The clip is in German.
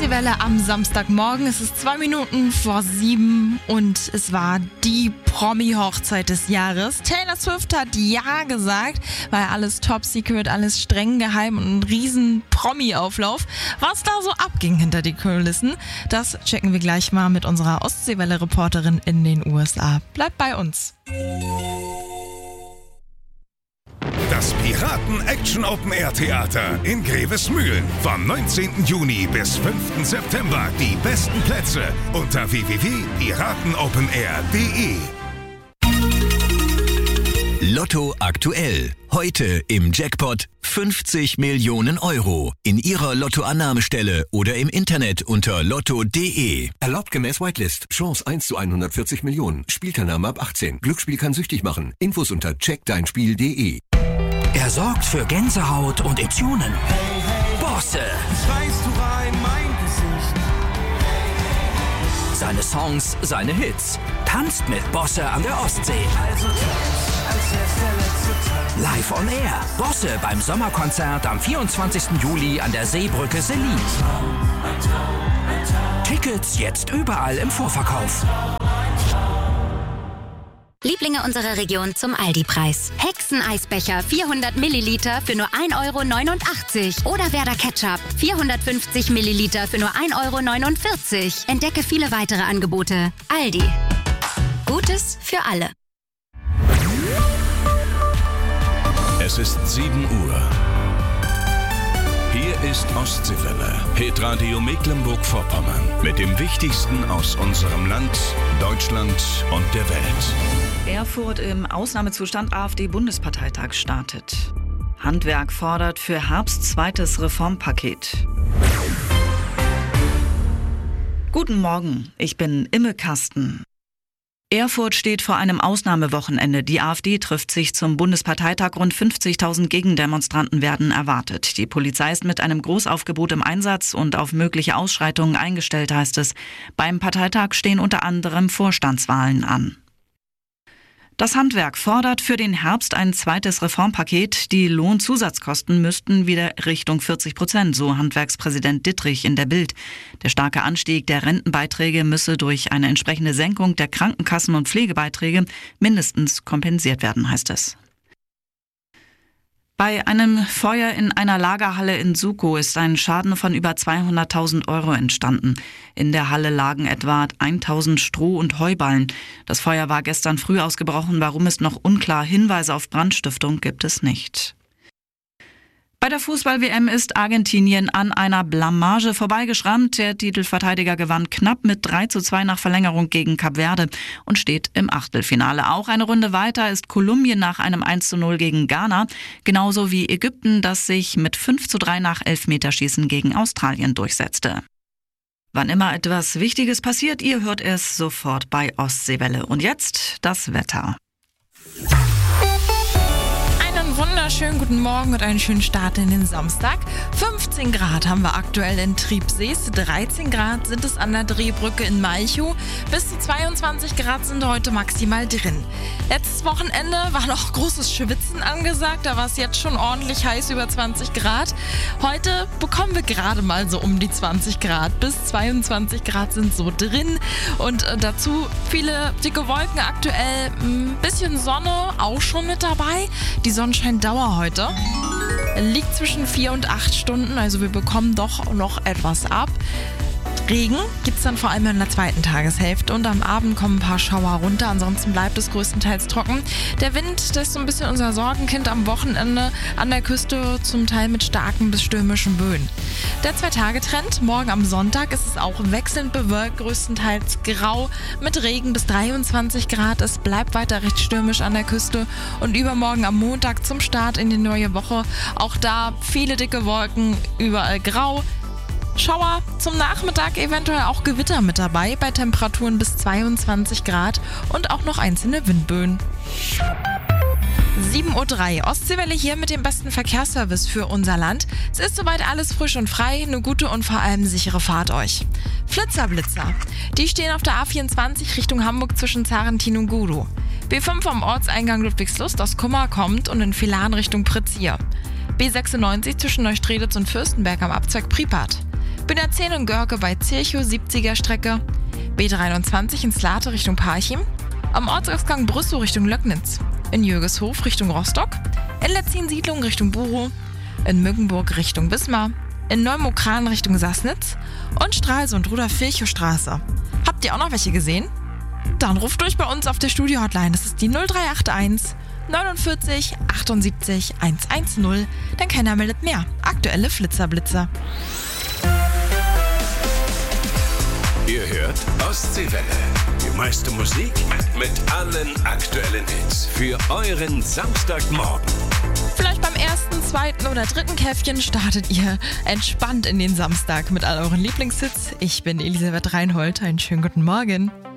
Ostseewelle am Samstagmorgen. Es ist 2 Minuten vor 7 und es war die Promi-Hochzeit des Jahres. Taylor Swift hat ja gesagt, weil alles top secret, alles streng geheim und ein riesen Promi-Auflauf. Was da so abging hinter die Kulissen, das checken wir gleich mal mit unserer Ostseewelle-Reporterin in den USA. Bleibt bei uns. Das Piraten-Action-Open-Air-Theater in Grevesmühlen. Vom 19. Juni bis 5. September. Die besten Plätze unter www.piratenopenair.de. Lotto aktuell. Heute im Jackpot 50 Millionen Euro. In Ihrer Lottoannahmestelle oder im Internet unter lotto.de. Erlaubt gemäß Whitelist. Chance 1 zu 140 Millionen. Spielteilnahme ab 18. Glücksspiel kann süchtig machen. Infos unter checkdeinspiel.de. Er sorgt für Gänsehaut und Emotionen. Bosse. Schreist du rein, mein Gesicht. Seine Songs, seine Hits. Tanzt mit Bosse an der Ostsee. Also tanz, als wär's der letzte Tag. Live on Air. Bosse beim Sommerkonzert am 24. Juli an der Seebrücke Selin. Tickets jetzt überall im Vorverkauf. Lieblinge unserer Region zum Aldi-Preis. Hexeneisbecher 400 Milliliter für nur 1,89 € oder Werder Ketchup 450 Milliliter für nur 1,49 €. Entdecke viele weitere Angebote. Aldi. Gutes für alle. Es ist 7 Uhr. Hier ist Ostseewelle, Hitradio Mecklenburg-Vorpommern. Mit dem Wichtigsten aus unserem Land, Deutschland und der Welt. Erfurt im Ausnahmezustand, AfD-Bundesparteitag startet. Handwerk fordert für Herbst zweites Reformpaket. Guten Morgen, ich bin Imme Kasten. Erfurt steht vor einem Ausnahmewochenende. Die AfD trifft sich zum Bundesparteitag. Rund 50.000 Gegendemonstranten werden erwartet. Die Polizei ist mit einem Großaufgebot im Einsatz und auf mögliche Ausschreitungen eingestellt, heißt es. Beim Parteitag stehen unter anderem Vorstandswahlen an. Das Handwerk fordert für den Herbst ein zweites Reformpaket. Die Lohnzusatzkosten müssten wieder Richtung 40%, so Handwerkspräsident Dittrich in der Bild. Der starke Anstieg der Rentenbeiträge müsse durch eine entsprechende Senkung der Krankenkassen- und Pflegebeiträge mindestens kompensiert werden, heißt es. Bei einem Feuer in einer Lagerhalle in Sukow ist ein Schaden von über 200.000 € entstanden. In der Halle lagen etwa 1.000 Stroh- und Heuballen. Das Feuer war gestern früh ausgebrochen. Warum ist noch unklar. Hinweise auf Brandstiftung gibt es nicht. Bei der Fußball-WM ist Argentinien an einer Blamage vorbeigeschrammt. Der Titelverteidiger gewann knapp mit 3:2 nach Verlängerung gegen Kap Verde und steht im Achtelfinale. Auch eine Runde weiter ist Kolumbien nach einem 1:0 gegen Ghana, genauso wie Ägypten, das sich mit 5:3 nach Elfmeterschießen gegen Australien durchsetzte. Wann immer etwas Wichtiges passiert, ihr hört es sofort bei Ostseewelle. Und jetzt das Wetter. Wunderschönen guten Morgen und einen schönen Start in den Samstag. 15 Grad haben wir aktuell in Triebsees, 13 Grad sind es an der Drehbrücke in Malchow, bis zu 22 Grad sind heute maximal drin. Letztes Wochenende war noch großes Schwitzen angesagt, da war es jetzt schon ordentlich heiß, über 20 Grad. Heute bekommen wir gerade mal so um die 20 Grad, bis 22 Grad sind so drin und dazu viele dicke Wolken aktuell, ein bisschen Sonne auch schon mit dabei. Die Sonnenscheindauer heute liegt zwischen 4 und 8 Stunden, also wir bekommen doch noch etwas ab. Regen gibt es dann vor allem in der zweiten Tageshälfte und am Abend kommen ein paar Schauer runter, ansonsten bleibt es größtenteils trocken. Der Wind, das ist so ein bisschen unser Sorgenkind am Wochenende, an der Küste zum Teil mit starken bis stürmischen Böen. Der 2-Tage-Trend, morgen am Sonntag ist es auch wechselnd bewölkt, größtenteils grau mit Regen bis 23 Grad. Es bleibt weiter recht stürmisch an der Küste und übermorgen am Montag zum Start in die neue Woche, auch da viele dicke Wolken, überall grau. Schauer zum Nachmittag, eventuell auch Gewitter mit dabei, bei Temperaturen bis 22 Grad und auch noch einzelne Windböen. 7:03 Uhr, Ostseewelle hier mit dem besten Verkehrsservice für unser Land. Es ist soweit alles frisch und frei, eine gute und vor allem sichere Fahrt euch. Flitzer-Blitzer, die stehen auf der A24 Richtung Hamburg zwischen Zarentin und Gudow. B5 am Ortseingang Ludwigslust aus Kummer kommt und in Filan Richtung Pritzia. B96 zwischen Neustrelitz und Fürstenberg am Abzweig Pripyat. B10 in Görke bei Zirchow 70er Strecke, B23 in Slate Richtung Parchim, am Ortsausgang Brüssow Richtung Löcknitz, in Jögeshof Richtung Rostock, in Letzin-Siedlung Richtung Buchow, in Mückenburg Richtung Wismar, in Neumokran Richtung Sassnitz und Stralsund Rudolf-Virchow-Straße. Habt ihr auch noch welche gesehen? Dann ruft durch bei uns auf der Studio-Hotline. Das ist die 0381 49 78 110. Denn keiner meldet mehr. Aktuelle Flitzerblitzer. Ihr hört Ostseewelle. Die meiste Musik mit allen aktuellen Hits. Für euren Samstagmorgen. Vielleicht beim ersten, zweiten oder dritten Käffchen startet ihr entspannt in den Samstag mit all euren Lieblingshits. Ich bin Elisabeth Reinhold. Einen schönen guten Morgen.